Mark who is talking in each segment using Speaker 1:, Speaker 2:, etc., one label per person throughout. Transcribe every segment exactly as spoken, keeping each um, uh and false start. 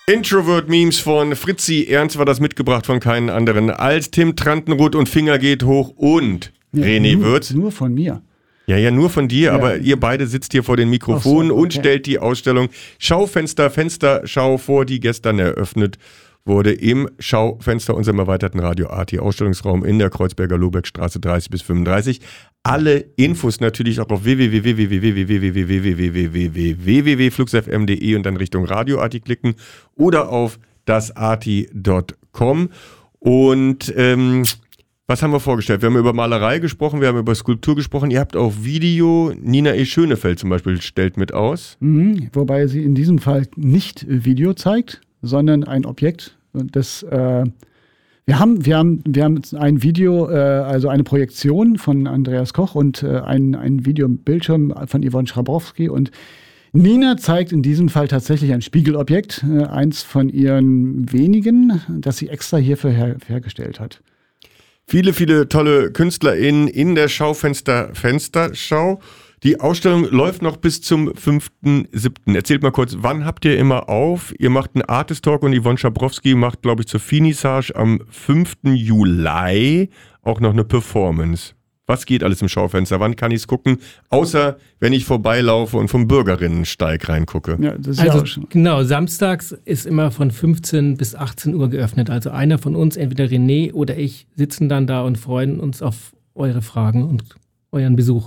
Speaker 1: Introvert-Memes von Fritzi Ernst war das mitgebracht von keinen anderen als Tim Trantenroth und Finger geht hoch und ja, René
Speaker 2: nur,
Speaker 1: Würz.
Speaker 2: Nur von mir.
Speaker 1: Ja, ja, nur von dir,
Speaker 2: ja.
Speaker 1: aber ihr beide sitzt hier vor den Mikrofonen so, okay. und stellt die Ausstellung Schaufenster, Fensterschau vor, die gestern eröffnet wurde im Schaufenster, unserem erweiterten Radio A T Ausstellungsraum in der Kreuzberger Lohbergstraße dreißig bis fünfunddreißig. Alle Infos natürlich auch auf w w w punkt w w w punkt w w w punkt fluxfm punkt d e und dann Richtung Radio A T klicken oder auf das a t punkt com. Und ähm, was haben wir vorgestellt? Wir haben über Malerei gesprochen, wir haben über Skulptur gesprochen. Ihr habt auch Video. Nina E. Schönefeld zum Beispiel stellt mit aus.
Speaker 2: Mhm, wobei sie in diesem Fall nicht Video zeigt, sondern ein Objekt. Das, äh, wir haben, wir haben, wir haben ein Video, äh, also eine Projektion von Andreas Koch und äh, ein, ein Videobildschirm von Yvonne Schrabrowski. Und Nina zeigt in diesem Fall tatsächlich ein Spiegelobjekt, äh, eins von ihren wenigen, das sie extra hierfür her, hergestellt hat.
Speaker 1: Viele, viele tolle KünstlerInnen in der Schaufenster Fensterschau. Die Ausstellung läuft noch bis zum fünften siebten Erzählt mal kurz, wann habt ihr immer auf? Ihr macht einen Artist Talk und Yvonne Schabrowski macht, glaube ich, zur Finissage am fünften Juli auch noch eine Performance. Was geht alles im Schaufenster? Wann kann ich es gucken? Außer, wenn ich vorbeilaufe und vom Bürgerinnensteig reingucke.
Speaker 2: Ja, das ist
Speaker 3: also,
Speaker 2: ja auch schon.
Speaker 3: Genau, samstags ist immer von fünfzehn bis achtzehn Uhr geöffnet. Also einer von uns, entweder René oder ich, sitzen dann da und freuen uns auf eure Fragen und euren Besuch.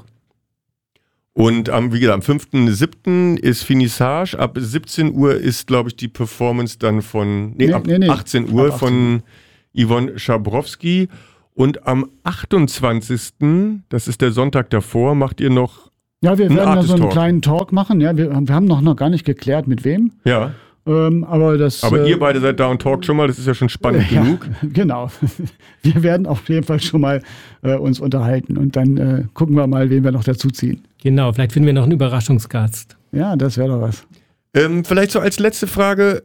Speaker 1: Und am, wie gesagt, am fünften siebten ist Finissage. Ab siebzehn Uhr ist, glaube ich, die Performance dann von, nee, nee ab nee, nee. achtzehn Uhr ab achtzehn von Yvonne Schabrowski. Und am achtundzwanzigsten, das ist der Sonntag davor, macht ihr noch
Speaker 2: Ja, wir
Speaker 1: einen
Speaker 2: werden da so einen
Speaker 1: Artist-Talk.
Speaker 2: kleinen Talk machen. Ja, wir, wir haben noch, noch gar nicht geklärt, mit wem.
Speaker 1: Ja.
Speaker 2: Ähm, aber das,
Speaker 1: aber
Speaker 2: äh,
Speaker 1: ihr beide seid da und talkt schon mal, das ist ja schon spannend
Speaker 2: ja,
Speaker 1: genug.
Speaker 2: Genau. Wir werden auf jeden Fall schon mal äh, uns unterhalten und dann äh, gucken wir mal, wen wir noch dazu ziehen.
Speaker 3: Genau, vielleicht finden wir noch einen Überraschungsgast.
Speaker 2: Ja, das wäre doch was.
Speaker 1: Ähm, vielleicht so als letzte Frage.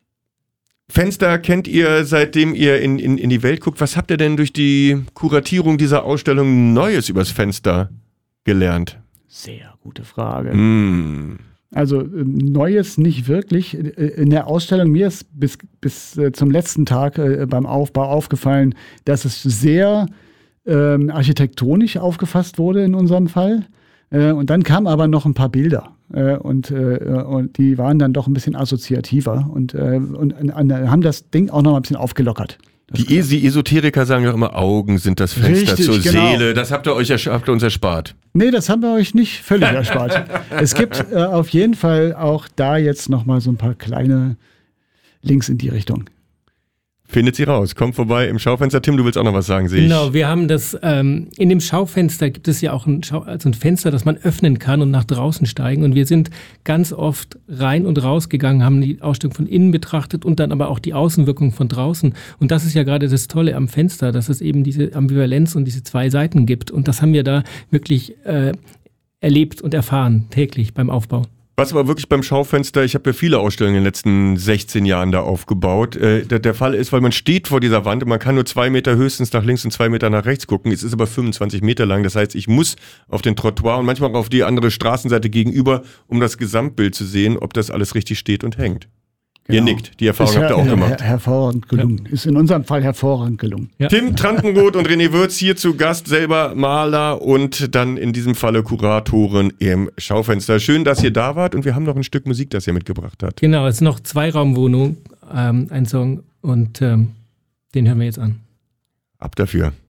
Speaker 1: Fenster kennt ihr, seitdem ihr in, in, in die Welt guckt. Was habt ihr denn durch die Kuratierung dieser Ausstellung Neues übers Fenster gelernt?
Speaker 2: Sehr gute Frage.
Speaker 1: Mm.
Speaker 2: Also ähm, Neues nicht wirklich. In der Ausstellung, mir ist bis, bis äh, zum letzten Tag äh, beim Aufbau aufgefallen, dass es sehr ähm, architektonisch aufgefasst wurde in unserem Fall. Äh, und dann kamen aber noch ein paar Bilder. Äh, und, äh, und die waren dann doch ein bisschen assoziativer und, äh, und, und, und haben das Ding auch noch ein bisschen aufgelockert.
Speaker 1: Die, die Esoteriker sagen ja immer, Augen sind das Fenster
Speaker 2: Richtig,
Speaker 1: zur
Speaker 2: genau.
Speaker 1: Seele. Das habt ihr euch habt ihr uns erspart.
Speaker 2: Nee, das haben wir euch nicht völlig erspart. Es gibt äh, auf jeden Fall auch da jetzt nochmal so ein paar kleine Links in die Richtung.
Speaker 1: Findet sie raus. Kommt vorbei im Schaufenster. Tim, du willst auch noch was sagen, sehe ich.
Speaker 3: Genau, wir haben das, ähm, in dem Schaufenster gibt es ja auch ein, Schau- also ein Fenster, das man öffnen kann und nach draußen steigen. Und wir sind ganz oft rein und raus gegangen, haben die Ausstellung von innen betrachtet und dann aber auch die Außenwirkung von draußen. Und das ist ja gerade das Tolle am Fenster, dass es eben diese Ambivalenz und diese zwei Seiten gibt. Und das haben wir da wirklich äh, erlebt und erfahren, täglich beim Aufbau.
Speaker 1: Was aber wirklich beim Schaufenster, ich habe ja viele Ausstellungen in den letzten sechzehn Jahren da aufgebaut, äh, der, der Fall ist, weil man steht vor dieser Wand und man kann nur zwei Meter höchstens nach links und zwei Meter nach rechts gucken. Es ist aber fünfundzwanzig Meter lang, das heißt, ich muss auf den Trottoir und manchmal auch auf die andere Straßenseite gegenüber, um das Gesamtbild zu sehen, ob das alles richtig steht und hängt. Genau. Ihr nickt, die Erfahrung
Speaker 2: Ist
Speaker 1: habt ihr
Speaker 2: her-
Speaker 1: auch
Speaker 2: her-
Speaker 1: gemacht.
Speaker 2: her- hervorragend gelungen. Ja. Ist in unserem Fall hervorragend gelungen.
Speaker 3: Ja.
Speaker 1: Tim Trantenroth und René Würz hier zu Gast, selber Maler und dann in diesem Falle Kuratoren im Schaufenster. Schön, dass ihr da wart und wir haben noch ein Stück Musik, das ihr mitgebracht habt.
Speaker 3: Genau, es ist noch Zweiraumwohnung, ähm, ein Song und ähm, den hören wir jetzt an.
Speaker 1: Ab dafür.